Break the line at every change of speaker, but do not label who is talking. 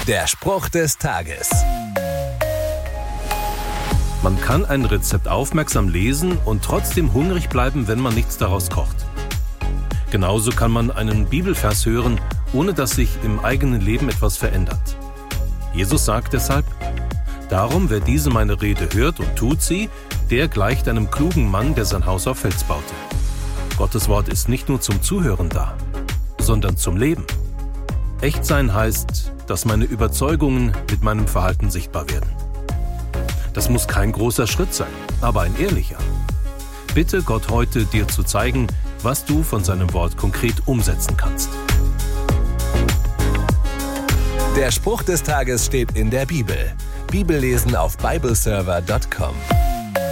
Der Spruch des Tages.
Man kann ein Rezept aufmerksam lesen und trotzdem hungrig bleiben, wenn man nichts daraus kocht. Genauso kann man einen Bibelvers hören, ohne dass sich im eigenen Leben etwas verändert. Jesus sagt deshalb: Darum, wer diese meine Rede hört und tut sie, der gleicht einem klugen Mann, der sein Haus auf Fels baute. Gottes Wort ist nicht nur zum Zuhören da, sondern zum Leben. Echt sein heißt, dass meine Überzeugungen mit meinem Verhalten sichtbar werden. Das muss kein großer Schritt sein, aber ein ehrlicher. Bitte Gott heute, dir zu zeigen, was du von seinem Wort konkret umsetzen kannst.
Der Spruch des Tages steht in der Bibel. Bibellesen auf bibleserver.com.